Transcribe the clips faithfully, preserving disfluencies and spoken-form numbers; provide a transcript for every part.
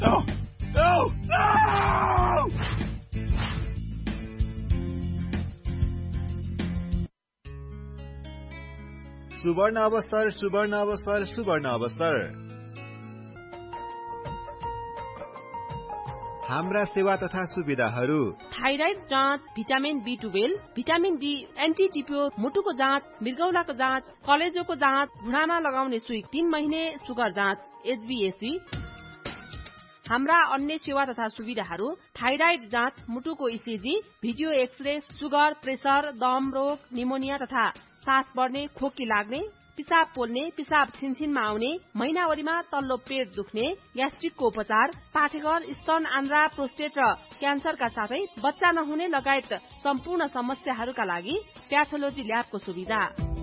No! No! No! सुवर्ण अवसर सुवर्ण अवसर सुवर्ण अवसर हाम्रा सेवा तथा सुविधाहरू थाइराइड जाँच, vitamin be twelve, vitamin D, anti टिपियो, मुटुको जाँच, मृगौलाको जाँच, कलेजोको जाँच, घुँडामा लगाउने सुई, तीन महिने सुगर जाँच, एचबीएसी। हाम्रा अन्य सेवा तथा सुविधाहरू थाइराइड जाँच, मुटुको ECG, video x-ray, sugar, pressure, दम रोग, निमोनिया तथा सास बढ्ने, खोकी लाग्ने, पिसाब पोल्ने, पिसाब छिनछिनमा आउने, महिनावरीमा तल्लो पेट दुख्ने, ग्यास्ट्रिकको उपचार, पाठेघर, स्तन, आन्द्रा, प्रोस्टेट र क्यान्सरका साथै बच्चा नहुने लगायत सम्पूर्ण समस्याहरूका लागि प्याथोलोजी ल्याबको सुविधा,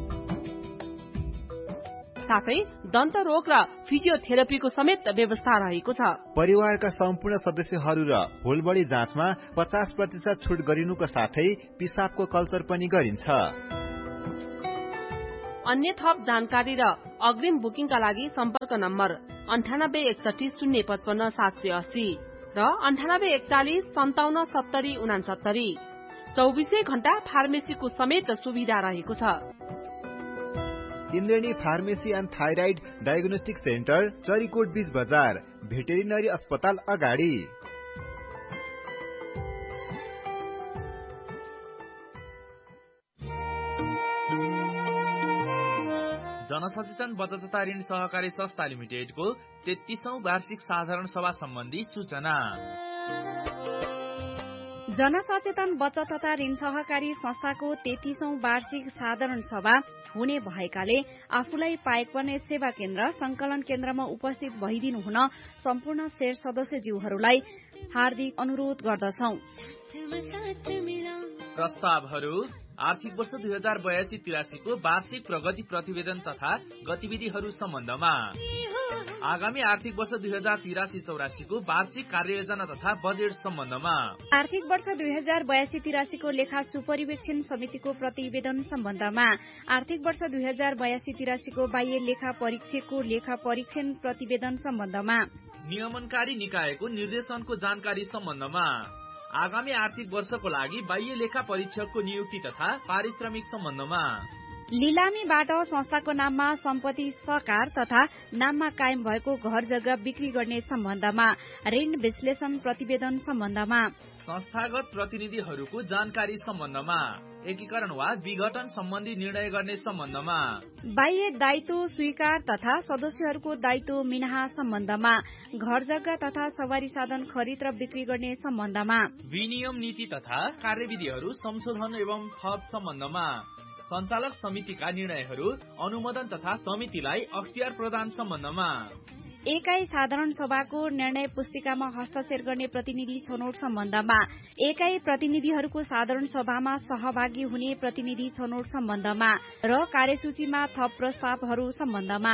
साथै दन्त रोग र फिजियोथेरापीको समेत व्यवस्था रहेको छ। परिवारका सम्पूर्ण सदस्यहरू र होलबडी जाँचमा पचास प्रतिशत छुट गरिनुको साथै पिसाबको कल्चर पनि गरिन्छ। अन्य थप जानकारी र अग्रिम बुकिङका लागि सम्पर्क नम्बर अन्ठानब्बे एकसठी शून्य पचपन्न सात सय अस्सी र अन्ठानब्बे एकचालिस सन्ताउन्न सत्तरी उनासत्तरी। चौबिसै घण्टा फार्मेसीको समेत सुविधा रहेको छ। इन्द्रेणी pharmacy and thyroid diagnostic centre, Charikot बीच बजार, भेटेरिनरी अस्पताल अगाडि। जनसचेतन बचत तथा ऋण सहकारी संस्था लिमिटेडको तेत्तीसौं वार्षिक साधारण सभा सम्बन्धी सूचना। जनसचेतन बचत तथा ऋण सहकारी संस्थाको तेत्तीसौं वार्षिक साधारण सभा हुने भएकाले आफूलाई पाएक पर्ने सेवा केन्द्र संकलन केन्द्रमा उपस्थित भइदिनु हुन सम्पूर्ण शेर सदस्यज्यूहरूलाई हार्दिक अनुरोध गर्दछौ। प्रस्तावहरू आर्थिक वर्ष दुई हजार बयासी तिरासीको वार्षिक प्रगति प्रतिवेदन तथा गतिविधिहरू सम्बन्धमा, आगामी आर्थिक वर्ष दुई हजार तिरासी चौरासीको वार्षिक कार्ययोजना तथा बजेट सम्बन्धमा, आर्थिक वर्ष दुई हजार बयासी तिरासीको लेखा सुपरिवेक्षण समितिको प्रतिवेदन सम्बन्धमा, आर्थिक वर्ष दुई हजार बयासी तिरासीको बाह्य लेखा परीक्षकको लेखा परीक्षण प्रतिवेदन सम्बन्धमा, नियमनकारी निकायको निर्देशनको जानकारी सम्बन्धमा, आगामी आर्थिक वर्षको लागि बाह्य लेखा परीक्षकको नियुक्ति तथा पारिश्रमिक सम्बन्धमा, लिलामीबाट संस्थाको नाममा सम्पत्ति सकार तथा नाममा कायम भएको घर जग्गा बिक्री गर्ने सम्बन्धमा, ऋण विश्लेषण प्रतिवेदन सम्बन्धमा, संस्थागत प्रतिनिधिहरूको जानकारी सम्बन्धमा, एकीकरण वा विघटन सम्बन्धी निर्णय गर्ने सम्बन्धमा, बाह्य दायित्व स्वीकार तथा सदस्यहरूको दायित्व मिनाहा सम्बन्धमा, घर जग्गा तथा सवारी साधन खरिद र बिक्री गर्ने सम्बन्धमा, विनियम नीति तथा कार्यविधिहरू संशोधन एवं थप सम्बन्धमा, सञ्चालक समितिका निर्णयहरू अनुमोदन तथा समितिलाई अख्तियार प्रदान सम्बन्धमा, एकाइ साधारण सभाको निर्णय पुस्तिकामा हस्ताक्षर गर्ने प्रतिनिधि छनौट सम्बन्धमा, एकाइ प्रतिनिधिहरूको साधारण सभामा सहभागी हुने प्रतिनिधि छनौट सम्बन्धमा र कार्यसूचीमा थप प्रस्तावहरू सम्बन्धमा,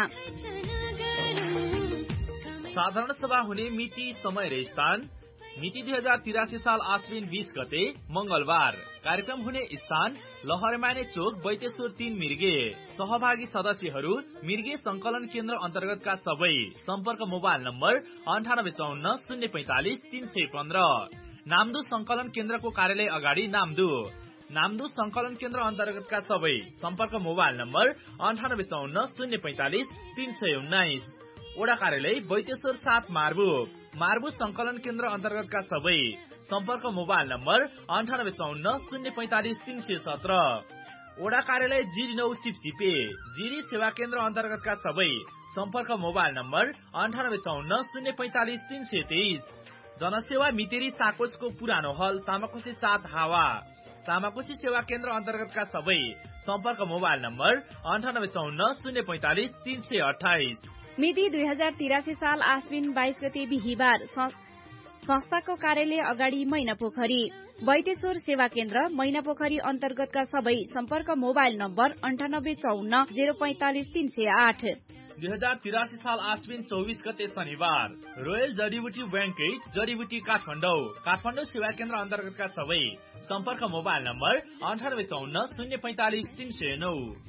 साधारण सभा हुने मिति, समय र स्थान, मिति दुई हजार तिरासी साल आश्विन बीस गते मंगलबार, कार्यक्रम हुने स्थान लहरमाने चोक बैतेश्वर तीन मिर्गे, सहभागी सदस्यहरू मिर्गे संकलन केन्द्र अन्तर्गतका सबै, सम्पर्क मोबाइल नम्बर अन्ठानब्बे चौन्न शून्य पैंतालिस तीन सय पन्ध्र, नामदु संकलन केन्द्रको कार्यालय अगाडि नामदु, नामदु संकलन केन्द्र अन्तर्गतका सबै, सम्पर्क मोबाइल नम्बर अन्ठानब्बे चौन्न शून्य पैंतालिस तीन सय उन्नाइस, ओडा कार्यालय बैतेश्वर सात मार्बु, मार्बु संकलन केन्द्र अन्तर्गतका सबै, सम्पर्क मोबाइल नम्बर अन्ठानब्बे चौन्न शून्य पैंतालिस तीन सय सत्र, ओडा कार्यालय जिरी नौ चिप्सिपे, जिरी सेवा केन्द्र अन्तर्गतका सबै, सम्पर्क मोबाइल नम्बर अन्ठानब्बे चौन्न शून्य पैंतालिस तीन सय तेइस, जनसेवा मितेरी साकोसको पुरानो हल सामाकोशी सात हावा, सामाकोशी सेवा केन्द्र अन्तर्गतका सबै, सम्पर्क मोबाइल नम्बर अन्ठानब्बे चौन्न शून्य पैंतालिस तीन सय अठाइस। मिति दुई हजार तिरासी साल आश्विन बाइस गते बिहिबार, संस्थाको कार्यालय अगाडि मैनापोखरी, बैतेश्वर सेवा केन्द्र मैनापोखरी अन्तर्गतका सबै, सम्पर्क मोबाइल नम्बर अन्ठानब्बे चौन्न जेरो पैंतालिस तीन सय आठ। दुई हजार तिरासी साल आश्विन चौबीस गते शनिबार, रोयल जडीबुटी बैंकेट जडीबुटी काठमाडौँ, काठमाडौँ सेवा केन्द्र अन्तर्गतका सबै, सम्पर्क मोबाइल नम्बर अन्ठानब्बे चौन्न शून्य पैंतालिस तीन सय नौ।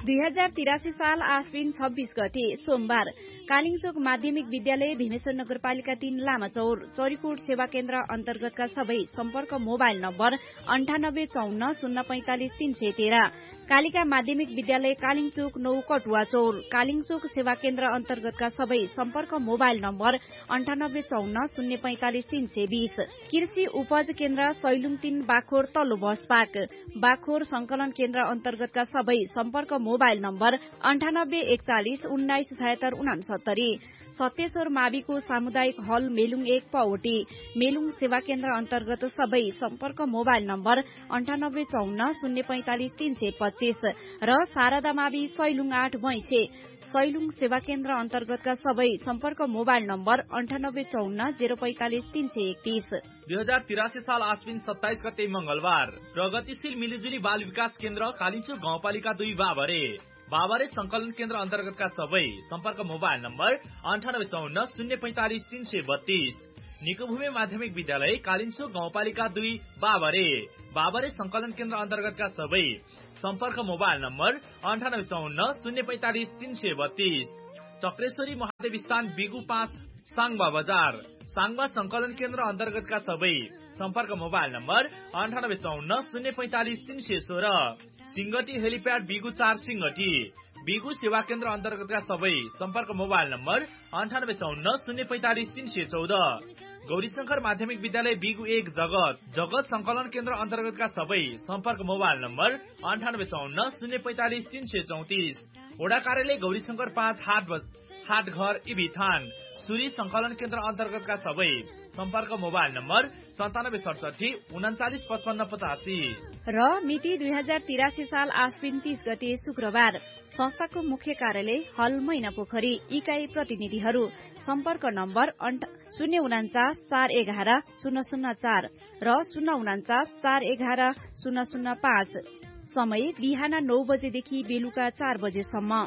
दुई हजार तिरासी साल आश्विन छब्बीस गते सोमबार कालिङचोक माध्यमिक विद्यालय भीमेश्वर नगरपालिका तीन लामाचौर चौरीकोट सेवा केन्द्र अन्तर्गतका सबै सम्पर्क मोबाइल नम्बर अन्ठानब्बे चौन्न शून्य पैंतालिस तीन सय तेह्र कालिका माध्यमिक विद्यालय कालिङचोक नौ कटुवा चौर कालिङचोक सेवा केन्द्र अन्तर्गतका सबै सम्पर्क मोबाइल नम्बर अन्ठानब्बे चौन्न शून्य पैंतालिस तीन सय बीस कृषि उपज केन्द्र सैलुङ तीन बाखोर तल्लो बसपाक बाखोर संकलन केन्द्र अन्तर्गतका सबै सम्पर्क मोबाइल नम्बर अन्ठानब्बे एकचालिस उन्नाइस छयत्तर उनासत्तरी सत्तेश्वर माविको सामुदायिक हल मेलुङ एक पौटी मेलुङ सेवा केन्द्र अन्तर्गत सबै सम्पर्क मोबाइल नम्बर अन्ठानब्बे चौन्न शून्य पैंतालिस तीन सय पच्चीस र शारदा मावि सैलुङ आठ भैंसे सैलुङ सेवा केन्द्र अन्तर्गतका सबै सम्पर्क मोबाइल नम्बर अन्ठानब्बे चौन्न जेरो पैंतालिस तीन सय एकतीस दुई हजार तिरासी साल आश्विन सत्ताइस गते मंगलबार प्रगतिशील मिलिजुली बाल विकास केन्द्र कालिचोक गाउँपालिका दुई बाबरे बाबरे संकलन केन्द्र अन्तर्गतका सबै सम्पर्क मोबाइल नम्बर अन्ठानब्बे चौन्न शून्य पैंतालिस तीन सय बत्तीस निकोभूमि माध्यमिक विद्यालय कालिचोक गाउँपालिका दुई बाबरे बाबरे संकलन केन्द्र अन्तर्गतका सबै सम्पर्क मोबाइल नम्बर अन्ठानब्बे चौन्न शून्य पैंतालिस तीन सय बत्तीस चक्रेश्वरी महादेव स्थान बिगु पाँच साङबा बजार साङबा संकलन केन्द्र अन्तर्गतका सबै सम्पर्क मोबाइल नम्बर अन्ठानब्बे चौन्न शून्य पैंतालिस तीन सय सोह्र सिंगटी हेलिप्याड बिगु चार सिंगटी बिगु सेवा केन्द्र अन्तर्गतका सबै सम्पर्क मोबाइल नम्बर अन्ठानब्बे चौन्न शून्य पैंतालिस तीन सय चौध गौरीशंकर माध्यमिक विद्यालय बिगु एक जगत जगत संकलन केन्द्र अन्तर्गतका सबै सम्पर्क मोबाइल नम्बर अन्ठानब्बे चौन्न शून्य पैंतालिस तीन सय चौतिस वडा कार्यालय गौरीशंकर पाँच हाट हाट घर इबिथान सुरी संकलन केन्द्र अन्तर्गतका सबै सम्पर्क मोबाइल नम्बर सन्तानब्बे सडसठी उनाचालिस पचपन्न पचासी र मिति दुई हजार तिरासी साल आश्विन तीस गते शुक्रबार संस्थाको मुख्य कार्यालय हल मैना पोखरी इकाई प्रतिनिधिहरू सम्पर्क नम्बर शून्य उनाचास चार एघार शून्य शून्य चार र शून्य उनाचास चार एघार शून्य शून्य पाँच समय बिहान नौ बजेदेखि बेलुका चार बजेसम्म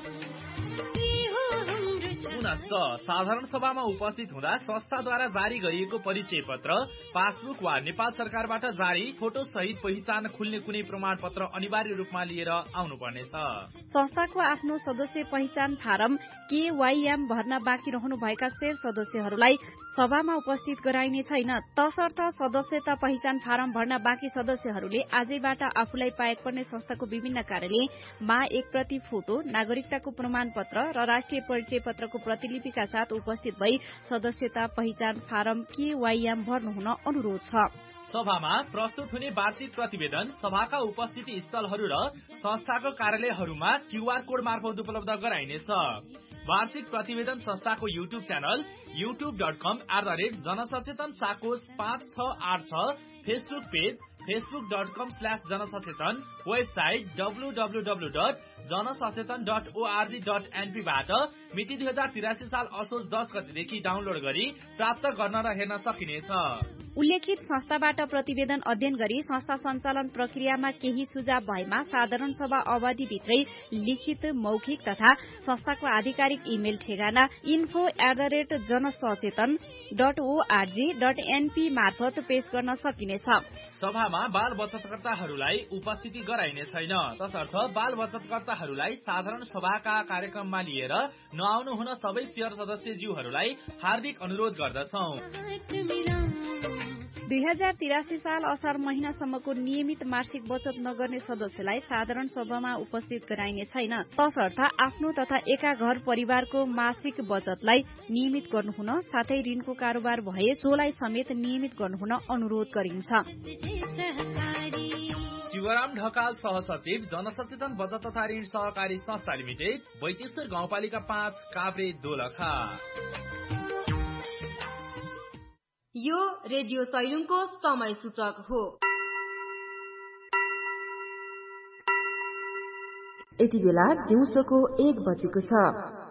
साधारण सभामा उपस्थित हुँदा संस्थाद्वारा जारी गरिएको परिचय पत्र पासबुक वा नेपाल सरकारबाट जारी फोटो सहित पहिचान खुल्ने कुनै प्रमाण पत्र अनिवार्य रूपमा लिएर आउनुपर्नेछ। संस्थाको आफ्नो सदस्य पहिचान फारम केवाईएम भर्न बाँकी रहनु भएका शेर सदस्यहरूलाई सभामा उपस्थित गराइने छैन। तसर्थ सदस्यता पहिचान फारम भर्न बाँकी सदस्यहरूले आजैबाट आफूलाई पाएक पर्ने संस्थाको विभिन्न कार्यालयमा एक प्रति फोटो नागरिकताको प्रमाण पत्र र राष्ट्रिय परिचय पत्रको प्रतिलिपिका साथ उपस्थित भई सदस्यता पहिचान फारम केवाईएम भर्नुहुन अनुरोध छ। सभामा प्रस्तुत हुने वार्षिक प्रतिवेदन सभाका उपस्थिति स्थलहरू र संस्थाको कार्यालयहरूमा क्यूआर कोड मार्फत उपलब्ध गराइनेछ। वार्षिक प्रतिवेदन संस्थाको YouTube channel YouTube dot com at the rate जनसचेतन साकोस पाँच छ आठ छ Facebook page Facebook dot com slash जनसचेतन website W W W dot जनसचेतन dot ORG dot एनपीबाट मिति दुई हजार तिरासी साल असोज दस गतेदेखि डाउनलोड गरी प्राप्त गर्न र हेर्न सकिनेछ। उल्लेखित संस्थाबाट प्रतिवेदन अध्ययन गरी संस्था सञ्चालन प्रक्रियामा केही सुझाव भएमा साधारण सभा अवधिभित्रै लिखित मौखिक तथा संस्थाको आधिकारिक इमेल ठेगाना info at the rate जनसचेतन dot ORG dot NP मार्फत पेश गर्न सकिनेछ। सभामा बाल बचतकर्ताहरूलाई उपस्थिति गराइने छैन। तसर्थ बाल बचतकर्ताहरूलाई साधारण सभाका कार्यक्रममा लिएर नआउनु हुन सबै शेयर सदस्यज्यूहरूलाई हार्दिक अनुरोध गर्दछौं। दुई हजार तिरासी साल असार महिनासम्मको नियमित मासिक बचत नगर्ने सदस्यलाई साधारण सभामा उपस्थित गराइने छैन। तसर्थ आफ्नो तथा एका घर परिवारको मासिक बचतलाई नियमित गर्नुहुन साथै ऋणको कारोबार भए सोलाई समेत नियमित गर्नुहुन अनुरोध गरिन्छ। शिवराम ढकाल सहसचिव जनसचेतन बचत तथा ऋण सहकारी संस्था लिमिटेड बैतेश्वर गाउँपालिका पाँच काभ्रे दोलखा। यो रेडियो सैलुङको समय सूचक हो। यति बेला दिउँसोको एक बजेको छ।